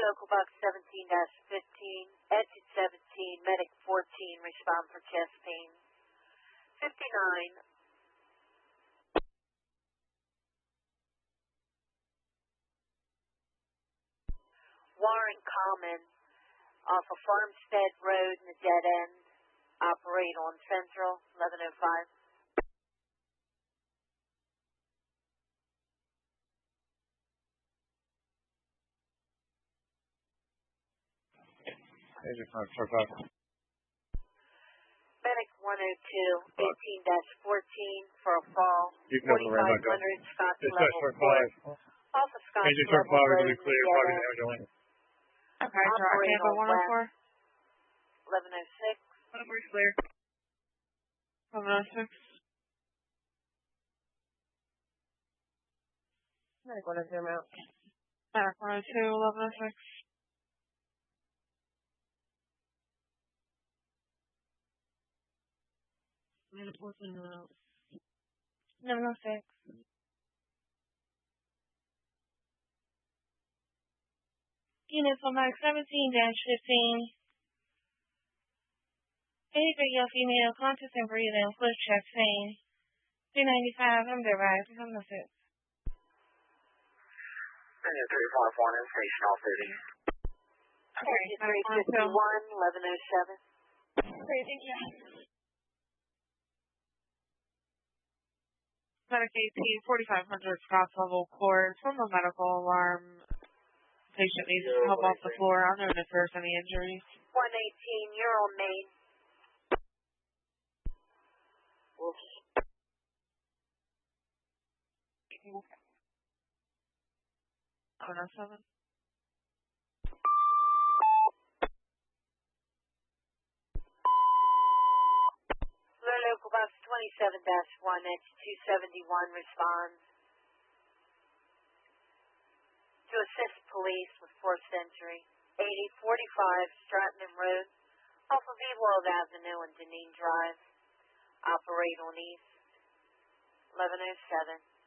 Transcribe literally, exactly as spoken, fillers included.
Local Box seventeen fifteen, Exit seventeen, Medic fourteen, respond for chest pain. fifty-nine. Warren Common, off of Farmstead Road in the dead end. Operate on Central, eleven oh five. Agent five four five. Medic one oh two, eighteen fourteen for a fall. You can open the forty-five hundred Scotts level four. Off of Scotts Agent level five, road we're going to clear. Talking to Arizona. Okay, so I can't go one oh four. eleven oh six. We're clear. eleven oh six. Medic one oh two, I'm out. Medic one oh two, eleven oh six. Medic fourteen, I'm out. eleven oh six. Units on Medic seventeen fifteen. eighty-three-year-old female, conscious and breathing, split chest pain. three ninety-five, under rise, eleven oh six. three five one, station off thirty. three fifty-one, eleven oh seven. Great, thank you. Medic eighteen, forty-five hundred Scotts level court from a medical alarm. Patient needs help off the floor. I don't know if there's any injuries. one eighteen, you're on main. one oh seven. Local Box twenty-seven one, Edge two seventy-one responds to assist police with forced entry. eighty forty-five Stratton Road, off of Ewald Avenue and Deneen Drive. Operate on East, eleven oh seven.